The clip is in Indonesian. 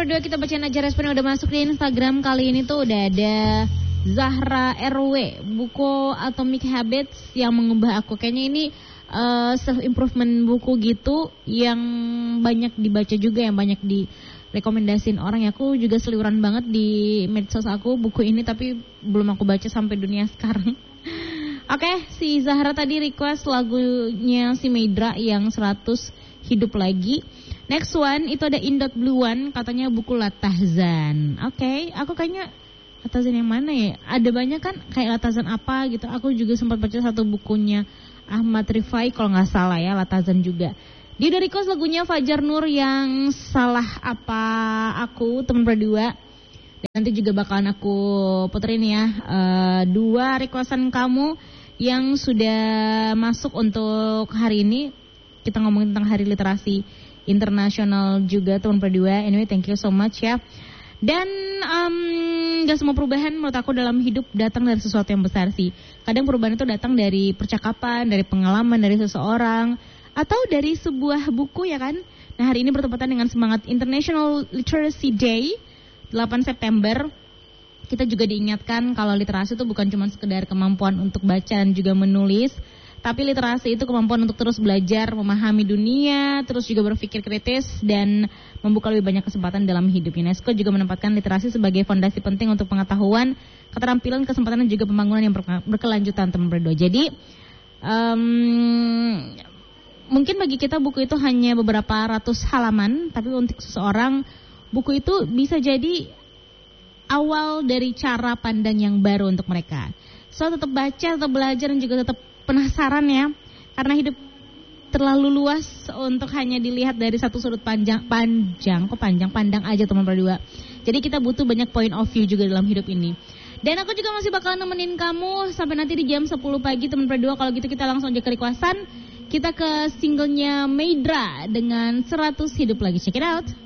berdua kita bacain aja respon yang udah masuk di Instagram. Kali ini tuh udah ada Zahra RW, buku Atomic Habits yang mengubah aku. Kayaknya ini self improvement buku gitu yang banyak dibaca juga, yang banyak direkomendasin orang ya. Aku juga seliuran banget di medsos aku buku ini, tapi belum aku baca sampai dunia sekarang. Oke, si Zahra tadi request lagunya si Meidra yang 100 hidup lagi. Next one itu ada Indot Blue One, katanya buku Latahzan. Oke, aku kayaknya Latahzan yang mana ya? Ada banyak kan kayak Latahzan apa gitu. Aku juga sempat baca satu bukunya Ahmad Rifai kalau nggak salah ya, Latahzan juga. Dia dari request lagunya Fajar Nur yang Salah Apa Aku, teman berdua. Dan nanti juga bakalan aku puterin ya 2 requestan kamu yang sudah masuk untuk hari ini. Kita ngomongin tentang Hari Literasi Internasional juga, teman berdua. Anyway, thank you so much ya. Dan gak semua perubahan menurut aku dalam hidup datang dari sesuatu yang besar sih. Kadang perubahan itu datang dari percakapan, dari pengalaman, dari seseorang, atau dari sebuah buku ya kan. Nah, hari ini bertepatan dengan semangat International Literacy Day 8 September. Kita juga diingatkan kalau literasi itu bukan cuma sekedar kemampuan untuk baca dan juga menulis, tapi literasi itu kemampuan untuk terus belajar, memahami dunia, terus juga berpikir kritis dan membuka lebih banyak kesempatan dalam hidup. UNESCO juga menempatkan literasi sebagai fondasi penting untuk pengetahuan, keterampilan, kesempatan dan juga pembangunan yang berkelanjutan, teman berdua. Jadi mungkin bagi kita buku itu hanya beberapa ratus halaman, tapi untuk seseorang buku itu bisa jadi awal dari cara pandang yang baru untuk mereka. So tetap baca, tetap belajar dan juga tetap penasaran ya, karena hidup terlalu luas untuk hanya dilihat dari satu sudut pandang aja, teman berdua. Jadi kita butuh banyak point of view juga dalam hidup ini. Dan aku juga masih bakal nemenin kamu sampai nanti di jam 10 pagi, teman berdua. Kalau gitu kita langsung aja ke requestan. Kita ke singlenya Meidra dengan 100 hidup lagi. Check it out.